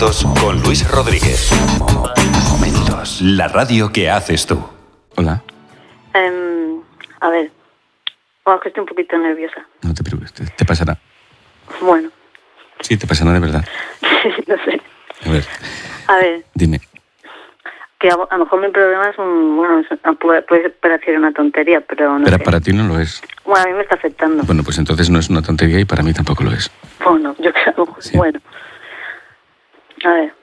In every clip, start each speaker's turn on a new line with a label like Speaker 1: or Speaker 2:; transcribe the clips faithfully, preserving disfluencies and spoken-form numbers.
Speaker 1: Con Luis Rodríguez. Momentos. La radio que haces tú.
Speaker 2: Hola.
Speaker 3: Um, a ver. Oh, que estoy un poquito nerviosa.
Speaker 2: No te preocupes, te, te pasará.
Speaker 3: Bueno.
Speaker 2: Sí, te pasará de verdad.
Speaker 3: No sé.
Speaker 2: A ver.
Speaker 3: A ver.
Speaker 2: Dime.
Speaker 3: Que a, a lo mejor mi problema es un... Bueno, es, puede, puede parecer una tontería, pero no
Speaker 2: Pero
Speaker 3: sé.
Speaker 2: para ti no lo es.
Speaker 3: Bueno, a mí me está afectando.
Speaker 2: Bueno, pues entonces no es una tontería y para mí tampoco lo es.
Speaker 3: Bueno, yo creo...
Speaker 2: Sí.
Speaker 3: Bueno. A ver.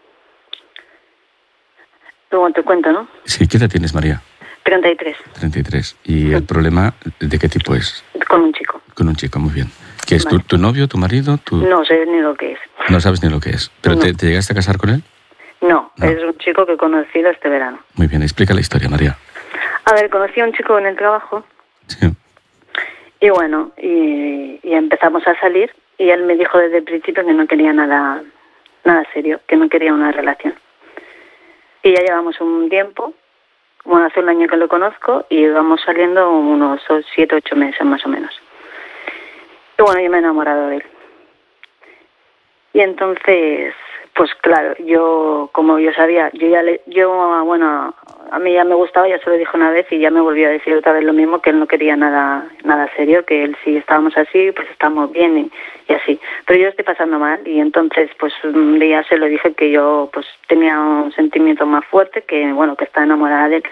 Speaker 3: Luego te cuento, ¿no?
Speaker 2: Sí, ¿qué edad tienes, María?
Speaker 3: treinta y tres.
Speaker 2: treinta y tres. ¿Y el problema de qué tipo es?
Speaker 3: Con un chico.
Speaker 2: Con un chico, muy bien. ¿Qué es?
Speaker 3: Vale.
Speaker 2: ¿Tu, tu novio, tu marido? Tu...
Speaker 3: No sé ni lo que es.
Speaker 2: No sabes ni lo que es. ¿Pero
Speaker 3: No.
Speaker 2: te, te llegaste a casar con él?
Speaker 3: No,
Speaker 2: No.
Speaker 3: es un chico que he conocido este verano.
Speaker 2: Muy bien, explica la historia, María.
Speaker 3: A ver, conocí a un chico en el trabajo
Speaker 2: Sí.
Speaker 3: y bueno, y, y empezamos a salir y él me dijo desde el principio que no quería nada, nada serio, que no quería una relación. Y ya llevamos un tiempo, bueno, hace un año que lo conozco y vamos saliendo unos siete, ocho meses más o menos. Y bueno, yo me he enamorado de él. Y entonces, pues claro, yo, como yo sabía, yo ya le, yo, bueno, a mí ya me gustaba, ya se lo dije una vez y ya me volvió a decir otra vez lo mismo, que él no quería nada nada serio, que él si estábamos así, pues estamos bien y, y así. Pero yo estoy pasando mal y entonces, pues un día se lo dije que yo, pues tenía un sentimiento más fuerte, que bueno, que estaba enamorada de él.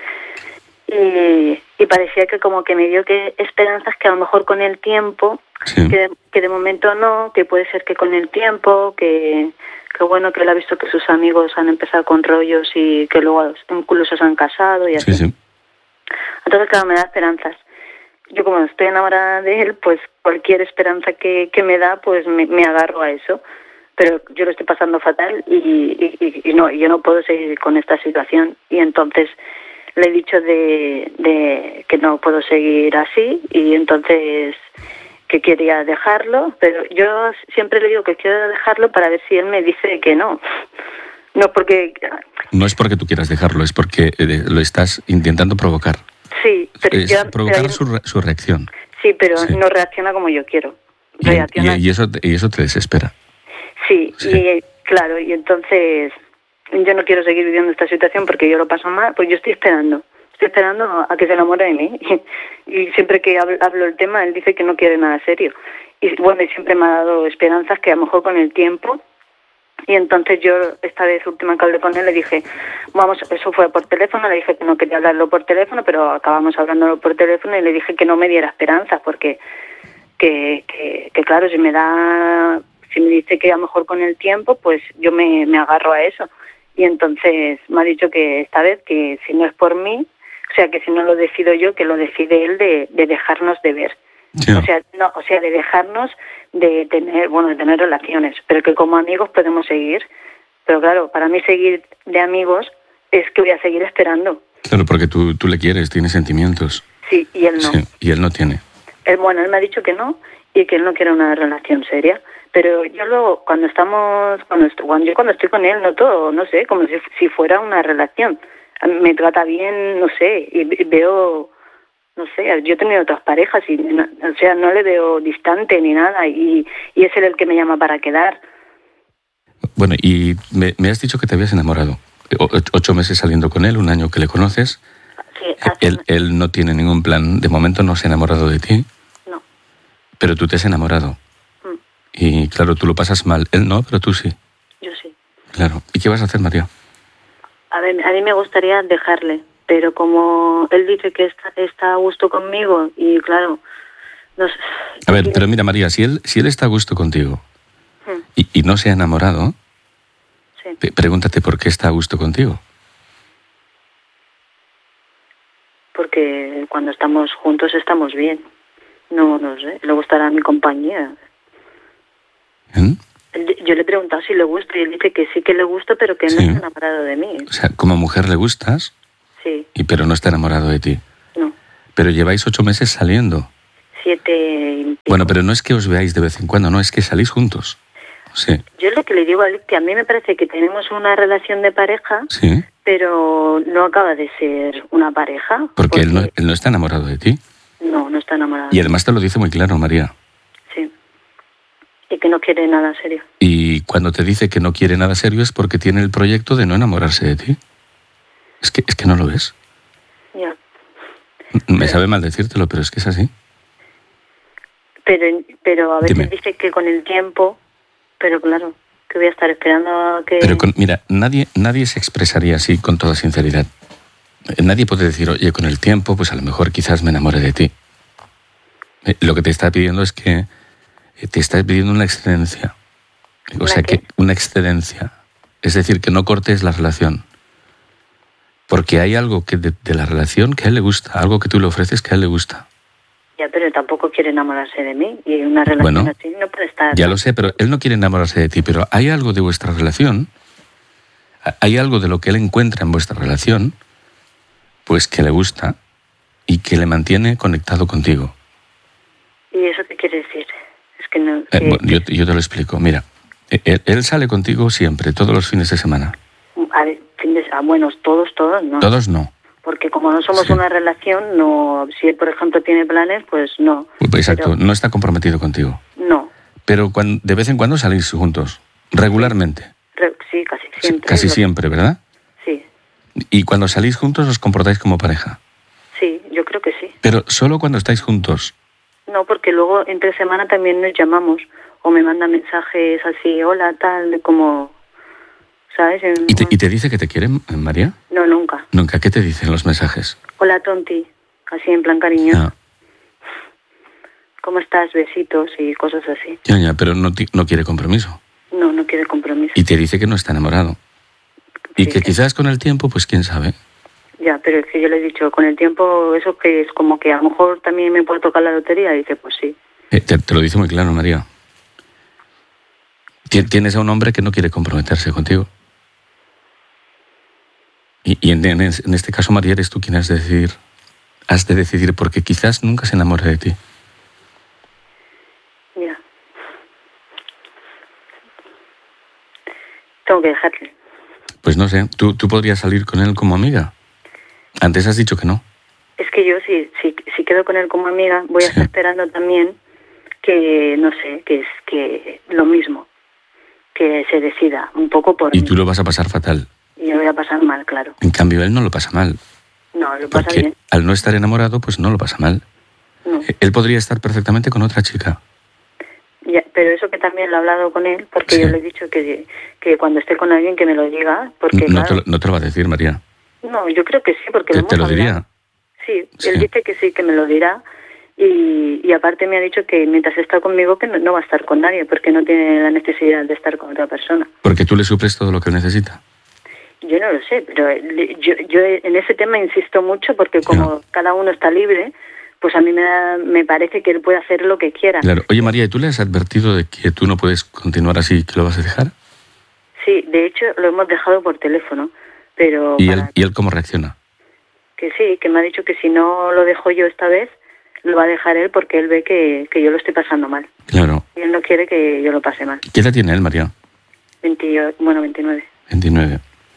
Speaker 3: Y, y parecía que como que me dio que esperanzas que a lo mejor con el tiempo,
Speaker 2: Sí.
Speaker 3: que, de, que de momento no, que puede ser que con el tiempo, que, que bueno, que él ha visto que sus amigos han empezado con rollos y que luego incluso se han casado y así.
Speaker 2: Sí, sí.
Speaker 3: Entonces, claro, me da esperanzas. Yo como estoy enamorada de él, pues cualquier esperanza que, que me da, pues me, me agarro a eso. Pero yo lo estoy pasando fatal y, y, y, y no, yo no puedo seguir con esta situación. Y entonces le he dicho de, de que no puedo seguir así y entonces que quería dejarlo, pero yo siempre le digo que quiero dejarlo para ver si él me dice que no. No porque...
Speaker 2: No es porque tú quieras dejarlo, es porque eh, lo estás intentando provocar.
Speaker 3: Sí, pero
Speaker 2: Es
Speaker 3: yo...
Speaker 2: provocar
Speaker 3: pero yo-
Speaker 2: su, re- su reacción.
Speaker 3: sí, pero
Speaker 2: Sí.
Speaker 3: no reacciona como yo quiero.
Speaker 2: Y,
Speaker 3: Reacciona...
Speaker 2: y- y eso, te- y eso te desespera.
Speaker 3: Sí,
Speaker 2: Sí.
Speaker 3: y claro, y entonces yo no quiero seguir viviendo esta situación porque yo lo paso mal, pues yo estoy esperando. Estoy esperando a que se enamore de mí. Y, y siempre que hablo, hablo el tema, él dice que no quiere nada serio. Y bueno, y siempre me ha dado esperanzas que a lo mejor con el tiempo... Y entonces yo, esta vez última que hablé con él, le dije, vamos, eso fue por teléfono, le dije que no quería hablarlo por teléfono, pero acabamos hablándolo por teléfono y le dije que no me diera esperanzas, porque que, que, que claro, si me da, si me dice que a lo mejor con el tiempo, pues yo me, me agarro a eso. Y entonces me ha dicho que esta vez, que si no es por mí, o sea, que si no lo decido yo, que lo decide él de, de dejarnos de ver.
Speaker 2: Sí.
Speaker 3: O sea, no, o sea, de dejarnos de tener, bueno, de tener relaciones, pero que como amigos podemos seguir. Pero claro, para mí seguir de amigos es que voy a seguir esperando.
Speaker 2: Claro, porque tú, tú le quieres, tienes sentimientos.
Speaker 3: Sí, y él no.
Speaker 2: Sí, y él no tiene.
Speaker 3: Él, bueno, él me ha dicho que no y que él no quiere una relación seria. Pero yo luego, cuando estamos, cuando, estoy, cuando yo cuando estoy con él, noto, no sé, como si, si fuera una relación. Me trata bien, no sé, y veo... No sé, yo he tenido otras parejas y, no, o sea, no le veo distante ni nada y, y es él el que me llama para quedar.
Speaker 2: Bueno, y me, me has dicho que te habías enamorado. O- ocho meses saliendo con él, un año que le conoces.
Speaker 3: Sí, hace
Speaker 2: Él, él no tiene ningún plan, de momento no se ha enamorado de ti,
Speaker 3: no.
Speaker 2: pero tú te has enamorado.
Speaker 3: Mm,
Speaker 2: Y claro, tú lo pasas mal. Él no, pero tú sí.
Speaker 3: yo sí.
Speaker 2: Claro. ¿Y qué vas a hacer, María?
Speaker 3: A ver, a mí me gustaría dejarle, pero como él dice que está, está a gusto conmigo y claro, no sé.
Speaker 2: A ver, pero mira, María, si él, si él está a gusto contigo
Speaker 3: Mm,
Speaker 2: y, y no se ha enamorado,
Speaker 3: sí.
Speaker 2: pe- pregúntate por qué está a gusto contigo.
Speaker 3: Porque cuando estamos juntos estamos bien. No, no sé, le gustará mi compañía.
Speaker 2: ¿Eh?
Speaker 3: Él- Yo le he preguntado si le gusta y él dice que sí que le gusta, pero que él
Speaker 2: Sí.
Speaker 3: no está enamorado de mí.
Speaker 2: O sea, como mujer le gustas,
Speaker 3: Sí,
Speaker 2: y pero no está enamorado de ti.
Speaker 3: no.
Speaker 2: Pero lleváis ocho meses saliendo.
Speaker 3: Siete y pico.
Speaker 2: Bueno, pero no es que os veáis de vez en cuando, no, es que salís juntos. Sí,
Speaker 3: Yo lo que le digo a él, que a mí me parece que tenemos una relación de pareja,
Speaker 2: sí,
Speaker 3: pero no acaba de ser una pareja.
Speaker 2: porque él no, él no está enamorado de ti.
Speaker 3: No, no está enamorado.
Speaker 2: Y además te lo dice muy claro, María.
Speaker 3: Sí. Y que no quiere nada serio.
Speaker 2: Y cuando te dice que no quiere nada serio es porque tiene el proyecto de no enamorarse de ti. Es que, es que no lo ves.
Speaker 3: Ya.
Speaker 2: Me
Speaker 3: pero,
Speaker 2: sabe mal decírtelo, pero es que es así.
Speaker 3: Pero, pero a veces
Speaker 2: Dime.
Speaker 3: dice que con el tiempo, pero claro, que voy a estar esperando a que...
Speaker 2: Pero con, mira, nadie, nadie se expresaría así con toda sinceridad. Nadie puede decir, oye, con el tiempo, pues a lo mejor quizás me enamore de ti. Lo que te está pidiendo es que te está pidiendo una excedencia. O sea, que una excedencia. Es decir, que no cortes la relación. Porque hay algo que de, de la relación que a él le gusta, algo que tú le ofreces que a él le gusta.
Speaker 3: Ya, pero tampoco quiere enamorarse de mí. Y una relación
Speaker 2: Bueno,
Speaker 3: así no puede estar...
Speaker 2: Ya lo sé, pero él no quiere enamorarse de ti. Pero hay algo de vuestra relación, hay algo de lo que él encuentra en vuestra relación, pues que le gusta y que le mantiene conectado contigo.
Speaker 3: ¿Y eso qué quiere decir? Es que no...
Speaker 2: Eh,
Speaker 3: que,
Speaker 2: bueno, yo, yo te lo explico. Mira, él, él sale contigo siempre, todos los fines de semana.
Speaker 3: A ver, fin de, ah, bueno, todos, todos, no.
Speaker 2: Todos no.
Speaker 3: Porque como no somos
Speaker 2: Sí.
Speaker 3: una relación, no. Si él, por ejemplo, tiene planes, pues no.
Speaker 2: Pues exacto,
Speaker 3: Pero,
Speaker 2: no está comprometido contigo.
Speaker 3: no.
Speaker 2: Pero cuando, de vez en cuando salís juntos, regularmente.
Speaker 3: Re- sí, casi siempre.
Speaker 2: Casi
Speaker 3: Lo-
Speaker 2: siempre, ¿verdad?
Speaker 3: Sí,
Speaker 2: Y cuando salís juntos os comportáis como pareja.
Speaker 3: sí, yo creo que sí.
Speaker 2: Pero solo cuando estáis juntos.
Speaker 3: No, porque luego entre semana también nos llamamos o me manda mensajes así, hola, tal, como, ¿sabes? En-
Speaker 2: ¿Y te, y te dice que te quiere, María?
Speaker 3: No, nunca.
Speaker 2: Nunca. ¿Qué te dicen los mensajes?
Speaker 3: Hola, tonti, así en plan cariñoso.
Speaker 2: Ah,
Speaker 3: ¿Cómo estás? Besitos y cosas así.
Speaker 2: ya, ya, pero no, ti- no quiere compromiso.
Speaker 3: No, no quiere compromiso.
Speaker 2: Y te dice que no está enamorado. Y
Speaker 3: Sí,
Speaker 2: que
Speaker 3: sí.
Speaker 2: quizás con el tiempo, pues quién sabe.
Speaker 3: Ya, pero es que yo le he dicho, con el tiempo, eso que es como que a lo mejor también me puede tocar la lotería. Y dice, pues sí.
Speaker 2: Eh, te, te lo dice muy claro, María. Ti- Tienes a un hombre que no quiere comprometerse contigo. Y, y en, en es- en este caso, María, eres tú quien has de decidir. Has de decidir porque quizás nunca se enamore de ti.
Speaker 3: Ya. Tengo que dejarle.
Speaker 2: Pues no sé, ¿tú, tú podrías salir con él como amiga? Antes has dicho que no.
Speaker 3: Es que yo, si, si, si quedo con él como amiga, voy a
Speaker 2: Sí.
Speaker 3: estar esperando también que, no sé, que es que lo mismo, que se decida un poco por
Speaker 2: Y
Speaker 3: mí.
Speaker 2: tú lo vas a pasar fatal.
Speaker 3: Y yo voy a pasar mal, claro.
Speaker 2: En cambio, él no lo pasa mal.
Speaker 3: No, lo pasa
Speaker 2: Porque
Speaker 3: bien.
Speaker 2: al no estar enamorado, pues no lo pasa mal.
Speaker 3: No.
Speaker 2: Él podría estar perfectamente con otra chica.
Speaker 3: Ya, pero eso que también lo he hablado con él, porque
Speaker 2: Sí.
Speaker 3: yo le he dicho que, que cuando esté con alguien que me lo diga, porque
Speaker 2: No te,
Speaker 3: claro,
Speaker 2: lo, no te lo va a decir, María.
Speaker 3: no, yo creo que sí, porque
Speaker 2: Te,
Speaker 3: lo
Speaker 2: te lo
Speaker 3: hemos hablado.
Speaker 2: diría.
Speaker 3: Sí,
Speaker 2: Sí.
Speaker 3: él dice que sí, que me lo dirá. Y, y aparte me ha dicho que mientras está conmigo que no, no va a estar con nadie, porque no tiene la necesidad de estar con otra persona.
Speaker 2: Porque tú le suples todo lo que él necesita.
Speaker 3: Yo no lo sé, pero le- yo, yo en ese tema insisto mucho porque como
Speaker 2: Ya.
Speaker 3: cada uno está libre, pues a mí me, da, me parece que él puede hacer lo que quiera.
Speaker 2: Claro. Oye, María, ¿y tú le has advertido de que tú no puedes continuar así, que lo vas a dejar?
Speaker 3: Sí, de hecho lo hemos dejado por teléfono, pero
Speaker 2: ¿Y
Speaker 3: para
Speaker 2: él, ¿Y él cómo reacciona?
Speaker 3: que sí, que me ha dicho que si no lo dejo yo esta vez, lo va a dejar él porque él ve que, que yo lo estoy pasando mal.
Speaker 2: Claro.
Speaker 3: Y él no quiere que yo lo pase mal.
Speaker 2: ¿Qué edad tiene él, María?
Speaker 3: veinte, bueno, veintinueve.
Speaker 2: veintinueve.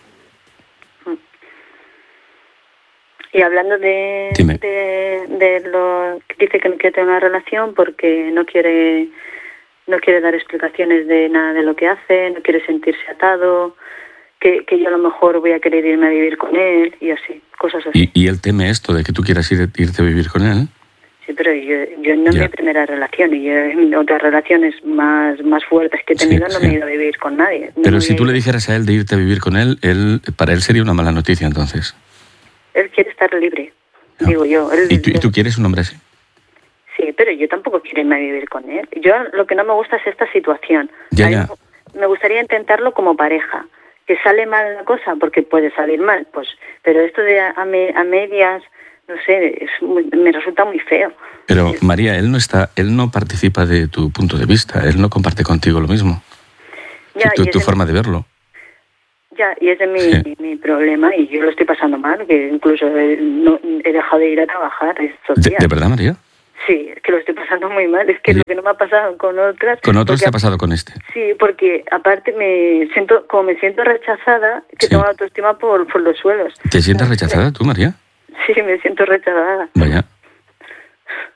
Speaker 3: Y hablando de,
Speaker 2: Dime.
Speaker 3: de, de lo que dice que no quiere tener una relación porque no quiere no quiere dar explicaciones de nada de lo que hace, no quiere sentirse atado, que, que yo a lo mejor voy a querer irme a vivir con él y así, cosas así.
Speaker 2: ¿Y, y él teme esto de que tú quieras ir, irte a vivir con él?
Speaker 3: Sí, pero yo, yo no es
Speaker 2: Ya.
Speaker 3: mi primera relación y yo en otras relaciones más, más fuertes que he
Speaker 2: Sí,
Speaker 3: tenido no
Speaker 2: sí.
Speaker 3: me he ido a vivir con nadie. No
Speaker 2: Pero
Speaker 3: me
Speaker 2: si
Speaker 3: he
Speaker 2: tú le
Speaker 3: ido-
Speaker 2: dijeras a él de irte a vivir con él, él para él sería una mala noticia entonces.
Speaker 3: Él quiere estar libre,
Speaker 2: No.
Speaker 3: digo yo. Él,
Speaker 2: ¿Y tú, y tú quieres un hombre así?
Speaker 3: Sí, pero yo tampoco quiero irme a vivir con él. Yo lo que no me gusta es esta situación.
Speaker 2: Ya,
Speaker 3: A mí
Speaker 2: ya.
Speaker 3: Me gustaría intentarlo como pareja. Que sale mal la cosa, porque puede salir mal, pues. Pero esto de a, a me- a medias, no sé, es muy- me resulta muy feo.
Speaker 2: Pero María, él no está, él no participa de tu punto de vista, él no comparte contigo lo mismo.
Speaker 3: Ya,
Speaker 2: tu
Speaker 3: y es
Speaker 2: tu
Speaker 3: de-
Speaker 2: forma de verlo.
Speaker 3: Ya, y ese es mi,
Speaker 2: Sí.
Speaker 3: mi, mi problema, y yo lo estoy pasando mal, que incluso he, no, he dejado de ir a trabajar estos
Speaker 2: ¿De,
Speaker 3: días.
Speaker 2: de verdad, María?
Speaker 3: Sí, es que lo estoy pasando muy mal. Es que
Speaker 2: Oye,
Speaker 3: lo que no me ha pasado con otras...
Speaker 2: Con otros
Speaker 3: porque
Speaker 2: te ha pasado con este.
Speaker 3: Sí, porque aparte me siento, como me siento rechazada, que
Speaker 2: Sí.
Speaker 3: tengo la autoestima por, por los suelos.
Speaker 2: ¿Te sientes rechazada tú, María?
Speaker 3: Sí, me siento rechazada.
Speaker 2: Vaya.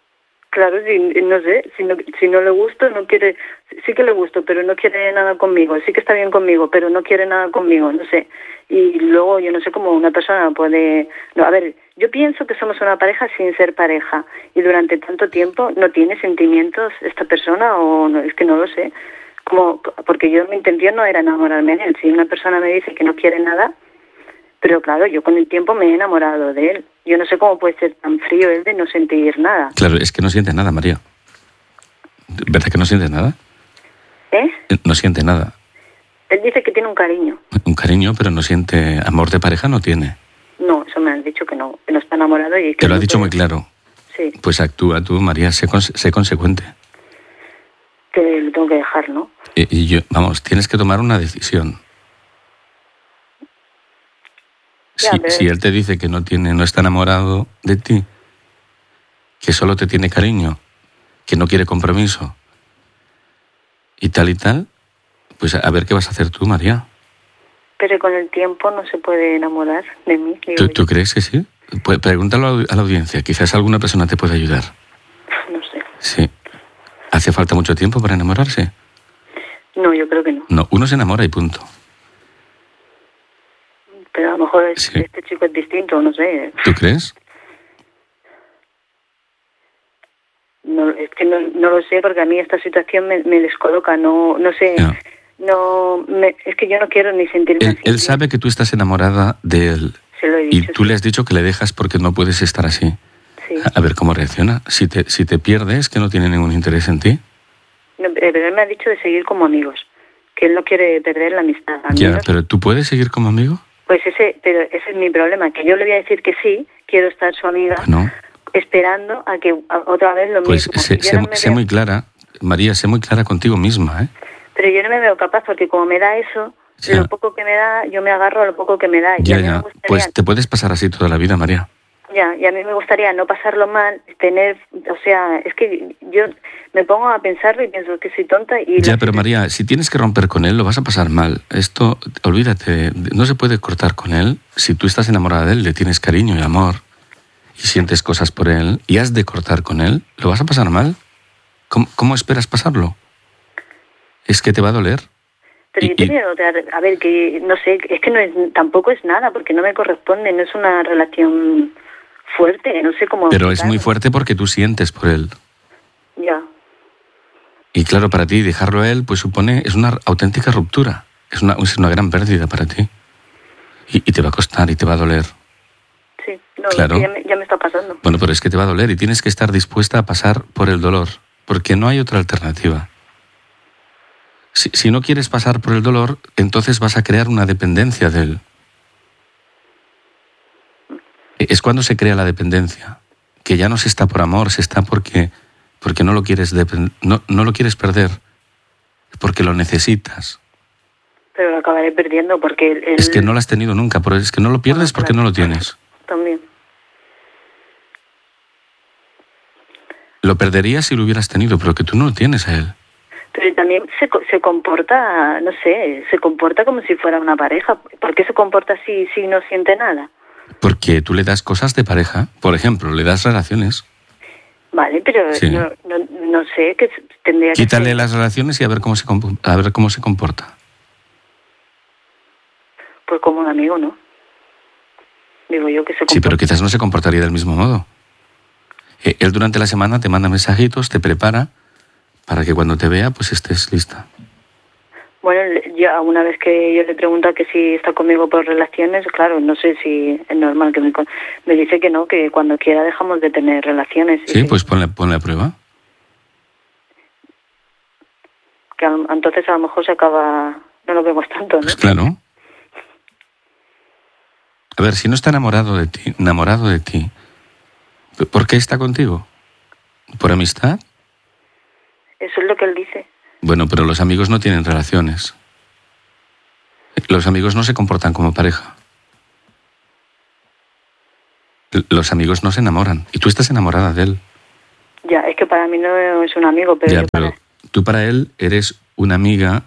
Speaker 3: Claro, si, no sé, si no, si no le gusto, no quiere, sí que le gusto, pero no quiere nada conmigo, sí que está bien conmigo, pero no quiere nada conmigo, no sé. Y luego yo no sé cómo una persona puede... No, a ver, yo pienso que somos una pareja sin ser pareja y durante tanto tiempo no tiene sentimientos esta persona o no, es que no lo sé. Como, porque yo mi intención no era enamorarme de él. Si una persona me dice que no quiere nada, pero claro, yo con el tiempo me he enamorado de él. Yo no sé cómo puede ser tan frío él de no sentir nada.
Speaker 2: Claro, es que no siente nada, María. ¿Verdad que no siente nada?
Speaker 3: ¿Eh?
Speaker 2: No siente nada.
Speaker 3: Él dice que tiene un cariño.
Speaker 2: Un cariño, pero no siente... Amor de pareja no tiene.
Speaker 3: No, eso me han dicho que no, que no está enamorado y que...
Speaker 2: Te lo ha
Speaker 3: no
Speaker 2: dicho
Speaker 3: puede...
Speaker 2: muy claro.
Speaker 3: Sí.
Speaker 2: Pues actúa tú, María, sé, conse- sé consecuente.
Speaker 3: Que lo tengo que dejar, ¿no?
Speaker 2: Y, y yo, vamos, tienes que tomar una decisión.
Speaker 3: Ya,
Speaker 2: Si,
Speaker 3: pero-
Speaker 2: si él te dice que no tiene, no está enamorado de ti, que solo te tiene cariño, que no quiere compromiso y tal y tal, pues a ver qué vas a hacer tú, María.
Speaker 3: Pero con el tiempo no se puede enamorar de mí. Digo
Speaker 2: ¿Tú,
Speaker 3: yo.
Speaker 2: tú crees que sí? Pues pregúntalo a la- a la audiencia, quizás alguna persona te pueda ayudar.
Speaker 3: No sé.
Speaker 2: Sí. ¿Hace falta mucho tiempo para enamorarse?
Speaker 3: No, yo creo que no.
Speaker 2: No, uno se enamora y punto.
Speaker 3: Pero a lo mejor es-
Speaker 2: Sí.
Speaker 3: este chico es distinto, no sé.
Speaker 2: ¿Tú crees?
Speaker 3: No, es que no, no lo sé porque a mí esta situación me, me descoloca. No, no sé.
Speaker 2: Ya.
Speaker 3: No, me, es que yo no quiero ni sentirme
Speaker 2: Él,
Speaker 3: así.
Speaker 2: él sabe que tú estás enamorada de él
Speaker 3: Se lo he
Speaker 2: y
Speaker 3: dicho.
Speaker 2: tú
Speaker 3: sí.
Speaker 2: le has dicho que le dejas porque no puedes estar así.
Speaker 3: Sí.
Speaker 2: A ver cómo reacciona. Si te, si te pierdes, que no tiene ningún interés en ti.
Speaker 3: No, pero él me ha dicho de seguir como amigos. Que él no quiere perder la amistad. A mí
Speaker 2: Ya,
Speaker 3: no-
Speaker 2: pero ¿tú puedes seguir como amigo?
Speaker 3: Pues ese, pero ese es mi problema. Que yo le voy a decir que sí, quiero estar su amiga.
Speaker 2: Bueno,
Speaker 3: Esperando a que a- otra vez lo
Speaker 2: pues
Speaker 3: mismo.
Speaker 2: sé,
Speaker 3: Yo
Speaker 2: sé-
Speaker 3: no me
Speaker 2: sé
Speaker 3: veo-
Speaker 2: muy clara, María, sé muy clara contigo misma, ¿eh?
Speaker 3: Pero yo no me veo capaz porque como me da eso,
Speaker 2: Ya.
Speaker 3: lo poco que me da, yo me agarro a lo poco que me da. y
Speaker 2: Ya,
Speaker 3: a mí me
Speaker 2: ya.
Speaker 3: gustaría,
Speaker 2: Pues te puedes pasar así toda la vida, María.
Speaker 3: ya, y a mí me gustaría no pasarlo mal, tener, o sea, es que yo me pongo a pensarlo y pienso que soy tonta y...
Speaker 2: Ya,
Speaker 3: la-
Speaker 2: pero María, si tienes que romper con él, lo vas a pasar mal. Esto, olvídate, no se puede cortar con él. Si tú estás enamorada de él, le tienes cariño y amor y sientes cosas por él y has de cortar con él, lo vas a pasar mal. ¿Cómo, cómo esperas pasarlo? Es que te va a doler.
Speaker 3: Pero yo
Speaker 2: y-
Speaker 3: te
Speaker 2: y-
Speaker 3: digo, a ver, que no sé, es que no es, tampoco es nada porque no me corresponde, no es una relación fuerte, no sé cómo...
Speaker 2: Pero es muy
Speaker 3: explicarlo.
Speaker 2: fuerte porque tú sientes por él.
Speaker 3: Ya,
Speaker 2: Y claro, para ti dejarlo a él, pues supone, es una auténtica ruptura. Es una, es una gran pérdida para ti. Y, y te va a costar y te va a doler.
Speaker 3: sí, no,
Speaker 2: Claro.
Speaker 3: es que ya, me, ya me está pasando.
Speaker 2: Bueno, pero es que te va a doler y tienes que estar dispuesta a pasar por el dolor, porque no hay otra alternativa. Si, si no quieres pasar por el dolor, entonces vas a crear una dependencia de él. Es cuando se crea la dependencia, que ya no se está por amor, se está porque, porque no lo quieres depen- no, no lo quieres perder, porque lo necesitas.
Speaker 3: Pero lo acabaré perdiendo porque él...
Speaker 2: Es que no lo has tenido nunca, pero es que no lo pierdes
Speaker 3: Bueno,
Speaker 2: porque
Speaker 3: claro.
Speaker 2: no lo tienes.
Speaker 3: También.
Speaker 2: Lo perderías si lo hubieras tenido, pero que tú no lo tienes a él.
Speaker 3: Pero también se, co- se comporta, no sé, se comporta como si fuera una pareja. ¿Por qué se comporta así si no siente nada?
Speaker 2: Porque tú le das cosas de pareja. Por ejemplo, le das relaciones.
Speaker 3: Vale, pero
Speaker 2: Sí.
Speaker 3: no, no, no sé, que tendría que
Speaker 2: Quítale
Speaker 3: ser-
Speaker 2: las relaciones y a ver cómo se, comp- a ver cómo se comporta.
Speaker 3: Pues como un amigo, ¿no? Digo yo que se comporta.
Speaker 2: Sí, pero quizás no se comportaría del mismo modo. Eh, Él durante la semana te manda mensajitos, te prepara para que cuando te vea, pues estés lista.
Speaker 3: Bueno, le- ya una vez que yo le pregunto que si está conmigo por relaciones, claro, no sé si es normal que me, con- me dice que no, que cuando quiera dejamos de tener relaciones. y
Speaker 2: Sí,
Speaker 3: que-
Speaker 2: pues ponle, ponle a prueba.
Speaker 3: Que a- entonces a lo mejor se acaba, no lo vemos tanto, ¿no?
Speaker 2: Pues claro. A ver, si no está enamorado de ti, enamorado de ti, ¿por qué está contigo? ¿Por amistad?
Speaker 3: Eso es lo que él dice.
Speaker 2: Bueno, pero los amigos no tienen relaciones. Los amigos no se comportan como pareja. L- Los amigos no se enamoran. Y tú estás enamorada de él.
Speaker 3: Ya, es que para mí no es un amigo, pero,
Speaker 2: Ya,
Speaker 3: yo
Speaker 2: pero
Speaker 3: para-
Speaker 2: tú para él eres una amiga.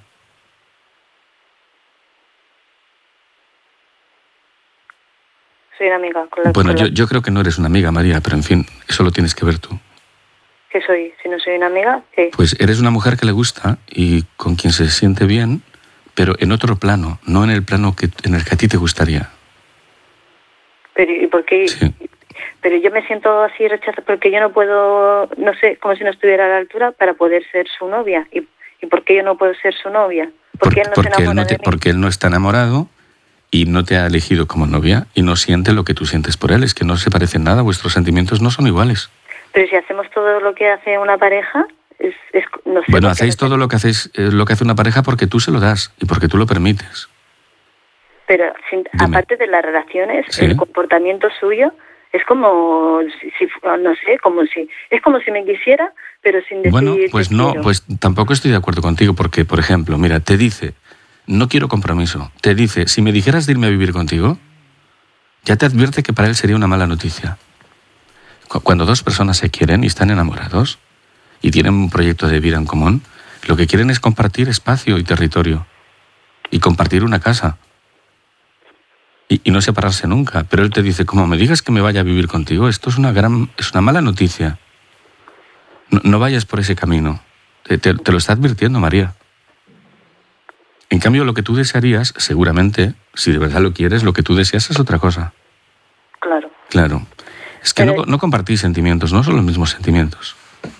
Speaker 3: soy una amiga con la
Speaker 2: Bueno,
Speaker 3: con
Speaker 2: yo,
Speaker 3: la-
Speaker 2: yo creo que no eres una amiga, María, pero en fin, eso lo tienes que ver tú.
Speaker 3: ¿Qué soy? Si no soy una amiga, ¿qué?
Speaker 2: Pues eres una mujer que le gusta y con quien se siente bien, pero en otro plano, no en el plano que, en el que a ti te gustaría.
Speaker 3: Pero, ¿y por qué?
Speaker 2: Sí.
Speaker 3: Pero yo me siento así rechazada porque yo no puedo, no sé, como si no estuviera a la altura para poder ser su novia. ¿Y, y por qué yo no puedo ser su novia? ¿Por
Speaker 2: Por,
Speaker 3: qué él no
Speaker 2: porque,
Speaker 3: se enamora
Speaker 2: él no te,
Speaker 3: de mí?
Speaker 2: porque él no está enamorado y no te ha elegido como novia y no siente lo que tú sientes por él. Es que no se parecen nada, vuestros sentimientos no son iguales.
Speaker 3: Pero si hacemos todo lo que hace una pareja, es, es no sé.
Speaker 2: Bueno,
Speaker 3: por qué
Speaker 2: hacéis
Speaker 3: no-
Speaker 2: todo lo que hacéis, eh, lo que hace una pareja porque tú se lo das y porque tú lo permites.
Speaker 3: Pero sin-
Speaker 2: Dime.
Speaker 3: aparte de las relaciones,
Speaker 2: Sí.
Speaker 3: el comportamiento suyo es como, si, si- no sé, como si, es como si me quisiera, pero sin decir
Speaker 2: Bueno, pues
Speaker 3: te
Speaker 2: no,
Speaker 3: quiero.
Speaker 2: pues tampoco estoy de acuerdo contigo porque, por ejemplo, mira, te dice, no quiero compromiso. Te dice, si me dijeras de irme a vivir contigo, ya te advierte que para él sería una mala noticia. Cu- Cuando dos personas se quieren y están enamorados y tienen un proyecto de vida en común, lo que quieren es compartir espacio y territorio y compartir una casa y, y no separarse nunca. Pero él te dice, como me digas que me vaya a vivir contigo, esto es una gran, es una mala noticia. No, no vayas por ese camino. Te, te- te lo está advirtiendo, María. En cambio, lo que tú desearías, seguramente, si de verdad lo quieres, lo que tú deseas es otra cosa.
Speaker 3: Claro.
Speaker 2: Claro. Es que
Speaker 3: Pero-
Speaker 2: no, no compartís sentimientos, no son los mismos sentimientos.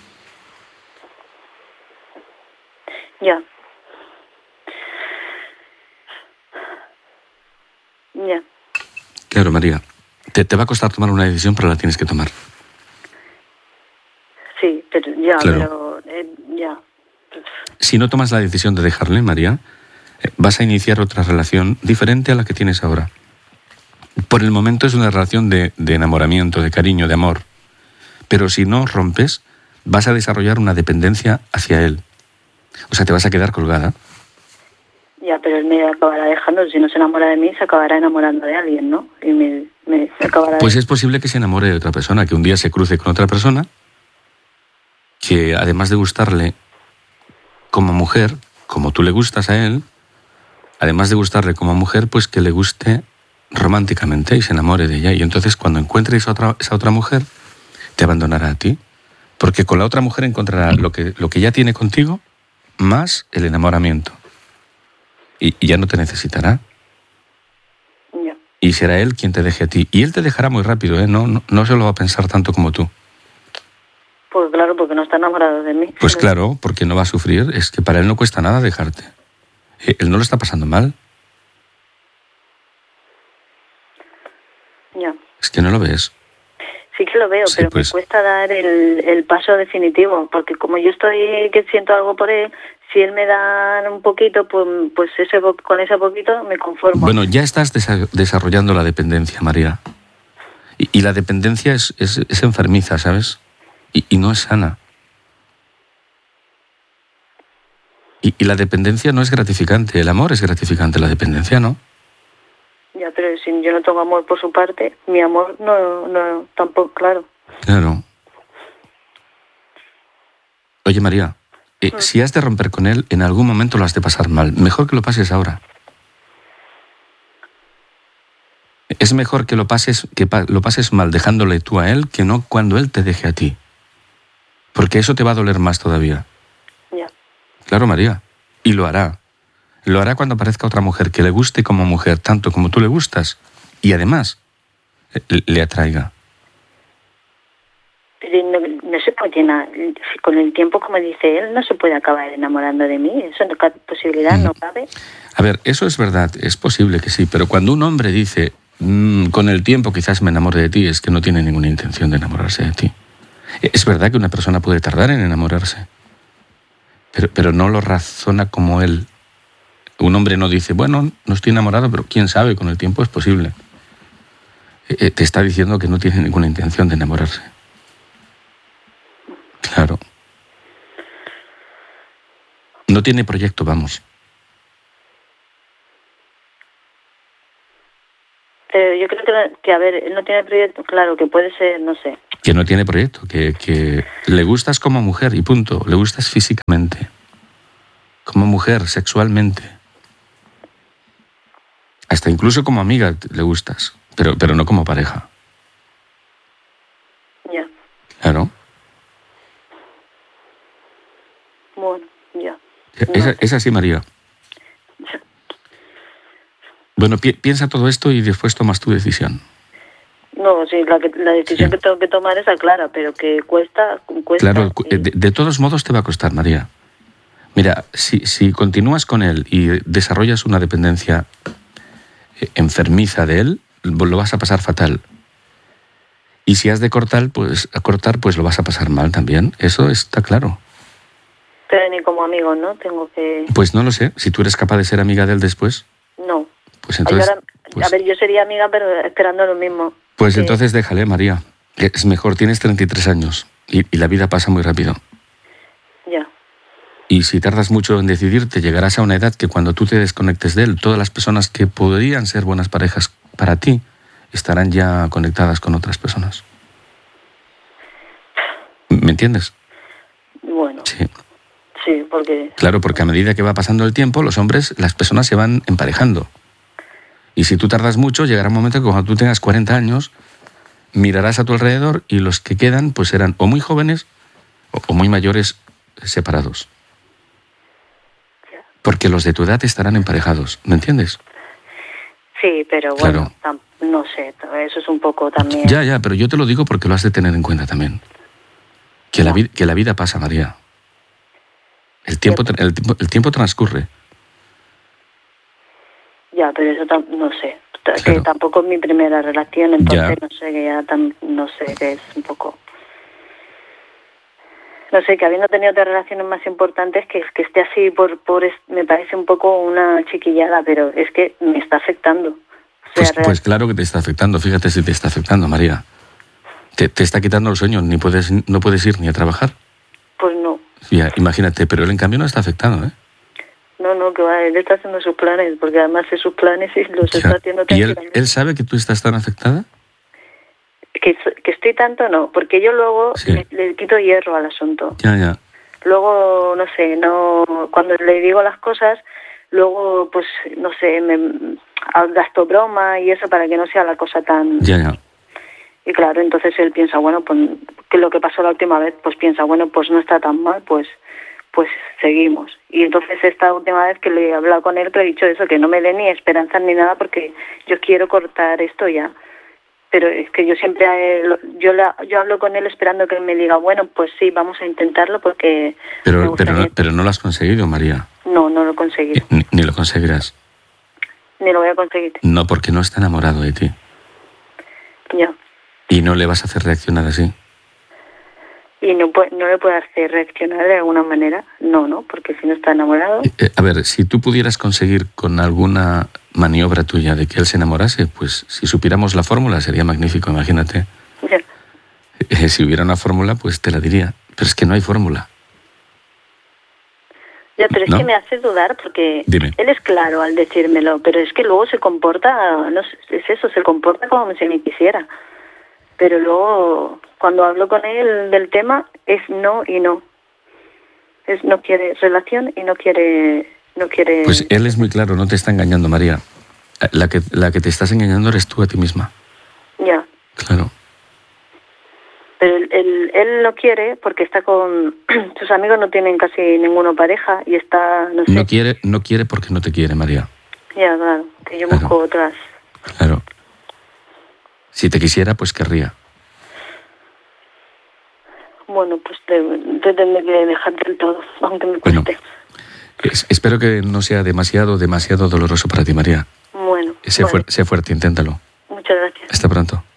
Speaker 3: Ya. Ya.
Speaker 2: Claro, María. Te, te va a costar tomar una decisión, pero la tienes que tomar.
Speaker 3: Sí, pero ya,
Speaker 2: Claro.
Speaker 3: pero eh, ya.
Speaker 2: Si no tomas la decisión de dejarle, María, eh, vas a iniciar otra relación diferente a la que tienes ahora. Por el momento es una relación de, de enamoramiento, de cariño, de amor. Pero si no rompes, vas a desarrollar una dependencia hacia él. O sea, te vas a quedar colgada.
Speaker 3: Ya, pero él me acabará dejando, si no se enamora de mí, se acabará enamorando de alguien, ¿no? Y me, me acabará
Speaker 2: Pues
Speaker 3: de...
Speaker 2: es posible que se enamore de otra persona, que un día se cruce con otra persona, que además de gustarle como mujer, como tú le gustas a él, además de gustarle como mujer, pues que le guste románticamente y se enamore de ella. Y entonces cuando encuentre esa otra, esa otra mujer, te abandonará a ti. Porque con la otra mujer encontrará lo que, lo que ya tiene contigo, más el enamoramiento. Y, y ya no te necesitará.
Speaker 3: Ya.
Speaker 2: Y será él quien te deje a ti. Y él te dejará muy rápido, ¿eh? No, no, no se lo va a pensar tanto como tú.
Speaker 3: Pues claro, porque no está enamorado de mí.
Speaker 2: Pues claro, porque no va a sufrir. Es que para él no cuesta nada dejarte. Eh, Él no lo está pasando mal.
Speaker 3: Ya.
Speaker 2: Es que no lo ves.
Speaker 3: Sí que lo veo,
Speaker 2: Sí,
Speaker 3: pero
Speaker 2: pues.
Speaker 3: me cuesta dar el, el paso definitivo, porque como yo estoy que siento algo por él, si él me da un poquito, pues, pues ese po- con ese poquito me conformo.
Speaker 2: Bueno, ya estás desa- desarrollando la dependencia, María. Y, y la dependencia es, es, es enfermiza, ¿sabes? Y, y no es sana. Y, y la dependencia no es gratificante. El amor es gratificante, la dependencia no.
Speaker 3: Ya, pero si yo no tengo amor por su parte, mi amor no, no tampoco, claro.
Speaker 2: Claro. Oye, María, eh, si has de romper con él, en algún momento lo has de pasar mal. Mejor que lo pases ahora. Es mejor que lo pases, que pa- lo pases mal dejándole tú a él que no cuando él te deje a ti. Porque eso te va a doler más todavía.
Speaker 3: Ya.
Speaker 2: Claro, María. Y lo hará. Lo hará cuando aparezca otra mujer que le guste como mujer, tanto como tú le gustas. Y además, eh, le atraiga.
Speaker 3: Pero no, no se puede na- si con el tiempo, como dice él, no se puede acabar enamorando de mí. Eso no cabe posibilidad, no cabe.
Speaker 2: A ver, eso es verdad, es posible que sí, pero cuando un hombre dice, "Mm, con el tiempo quizás me enamore de ti", es que no tiene ninguna intención de enamorarse de ti. Es verdad que una persona puede tardar en enamorarse, pero, pero no lo razona como él. Un hombre no dice, bueno, no estoy enamorado, pero quién sabe, con el tiempo es posible. Eh, eh, te está diciendo que no tiene ninguna intención de enamorarse. Claro. No tiene proyecto, vamos.
Speaker 3: Pero yo creo que, que, a ver, él no tiene proyecto, claro, que puede ser, no sé.
Speaker 2: Que no tiene proyecto, que, que le gustas como mujer y punto. Le gustas físicamente. Como mujer, sexualmente. Hasta incluso como amiga le gustas, pero, pero no como pareja.
Speaker 3: Ya.
Speaker 2: Claro. Es, es así, María. Bueno, pi piensa todo esto y después tomas tu decisión.
Speaker 3: No, sí, la, que, la decisión
Speaker 2: Sí.
Speaker 3: que tengo que tomar es clara, pero que cuesta, cuesta.
Speaker 2: Claro,
Speaker 3: y...
Speaker 2: de, de todos modos te va a costar, María. Mira, si, si continúas con él y desarrollas una dependencia enfermiza de él, lo vas a pasar fatal. Y si has de cortar, pues, a cortar, pues lo vas a pasar mal también. Eso está claro.
Speaker 3: Pero ni como amigo, ¿no? Tengo que...
Speaker 2: Pues no lo sé. Si tú eres capaz de ser amiga de él después,
Speaker 3: No.
Speaker 2: pues entonces...
Speaker 3: Ahora,
Speaker 2: pues,
Speaker 3: a ver, yo sería amiga, pero esperando lo mismo.
Speaker 2: pues
Speaker 3: que...
Speaker 2: entonces déjale, María. Es mejor, tienes treinta y tres años y, y la vida pasa muy rápido.
Speaker 3: Ya.
Speaker 2: Y si tardas mucho en decidirte, llegarás a una edad que cuando tú te desconectes de él, todas las personas que podrían ser buenas parejas para ti estarán ya conectadas con otras personas. ¿Me entiendes?
Speaker 3: Bueno,
Speaker 2: Sí.
Speaker 3: sí, porque...
Speaker 2: Claro, porque a medida que va pasando el tiempo, los hombres, las personas se van emparejando. Y si tú tardas mucho, llegará un momento que cuando tú tengas cuarenta años, mirarás a tu alrededor y los que quedan pues serán o muy jóvenes o, o muy mayores separados. Porque los de tu edad estarán emparejados, ¿me entiendes?
Speaker 3: Sí, pero bueno,
Speaker 2: Claro.
Speaker 3: no sé, eso es un poco también...
Speaker 2: Ya, ya, pero yo te lo digo porque lo has de tener en cuenta también. Que, la, vi que la vida pasa, María. El tiempo, el, tiempo, el tiempo transcurre.
Speaker 3: Ya, pero eso tam no sé.
Speaker 2: Claro.
Speaker 3: Que tampoco es mi primera relación, entonces
Speaker 2: Ya.
Speaker 3: no sé, que ya tam no sé, que es un poco... No sé, que habiendo tenido otras relaciones más importantes, que, que esté así por, por... me parece un poco una chiquillada, pero es que me está afectando. O sea,
Speaker 2: Pues, pues claro que te está afectando, fíjate si te está afectando, María. Te, te está quitando el sueño, ni puedes, no puedes ir ni a trabajar.
Speaker 3: Pues no.
Speaker 2: Ya, imagínate, pero él en cambio no está afectando, ¿eh?
Speaker 3: No, no, que va, él está haciendo sus planes, porque además de sus planes y los
Speaker 2: Ya.
Speaker 3: está haciendo
Speaker 2: ¿Y él,
Speaker 3: tranquilamente.
Speaker 2: él sabe que tú estás tan afectada?
Speaker 3: Que, que estoy tanto, no, porque yo luego
Speaker 2: Sí.
Speaker 3: le, le quito hierro al asunto.
Speaker 2: Ya, ya.
Speaker 3: Luego, no sé, no cuando le digo las cosas, luego, pues, no sé, me gasto broma y eso para que no sea la cosa tan...
Speaker 2: Ya, ya.
Speaker 3: Y claro, entonces él piensa, bueno, pues, que lo que pasó la última vez, pues piensa, bueno, pues no está tan mal, pues pues seguimos. Y entonces esta última vez que le he hablado con él, le he dicho eso, que no me dé ni esperanzas ni nada porque yo quiero cortar esto ya. Pero es que yo siempre, eh, yo, la, yo hablo con él esperando que él me diga, bueno, pues sí, vamos a intentarlo porque...
Speaker 2: Pero,
Speaker 3: me
Speaker 2: pero, no,
Speaker 3: gustaría...
Speaker 2: pero no lo has conseguido, María.
Speaker 3: No, no lo he conseguido.
Speaker 2: Ni, ni lo conseguirás.
Speaker 3: Ni lo voy a conseguir.
Speaker 2: No, porque no está enamorado de ti.
Speaker 3: Ya.
Speaker 2: Y no le vas a hacer reaccionar así.
Speaker 3: ¿Y no, no le puede hacer reaccionar de alguna manera? No, ¿no? Porque si no está enamorado...
Speaker 2: Eh, a ver, si tú pudieras conseguir con alguna maniobra tuya de que él se enamorase, pues si supiéramos la fórmula sería magnífico, imagínate.
Speaker 3: Ya.
Speaker 2: Eh, si hubiera una fórmula, pues te la diría. Pero es que no hay fórmula.
Speaker 3: Ya, pero es
Speaker 2: ¿No?
Speaker 3: que me hace dudar porque
Speaker 2: Dime.
Speaker 3: él es claro al decírmelo, pero es que luego se comporta, no sé, es eso, se comporta como si me quisiera. Pero luego, cuando hablo con él del tema, es no y no. Es no quiere relación y no quiere... no quiere.
Speaker 2: Pues él es muy claro, no te está engañando, María. La que, la que te estás engañando eres tú a ti misma.
Speaker 3: Ya.
Speaker 2: Claro.
Speaker 3: Pero él, él, él no quiere porque está con... sus amigos no tienen casi ninguna pareja y está, no sé...
Speaker 2: No quiere, no quiere porque no te quiere, María.
Speaker 3: Ya, claro, que yo
Speaker 2: Claro.
Speaker 3: busco otras...
Speaker 2: Claro. Si te quisiera, pues querría.
Speaker 3: Bueno, pues te, te tendré que dejar del todo, aunque me
Speaker 2: Bueno.
Speaker 3: cueste.
Speaker 2: Es- espero que no sea demasiado, demasiado doloroso para ti, María.
Speaker 3: Bueno,
Speaker 2: Sé,
Speaker 3: vale.
Speaker 2: fuer- sé fuerte, inténtalo.
Speaker 3: Muchas gracias.
Speaker 2: Hasta pronto.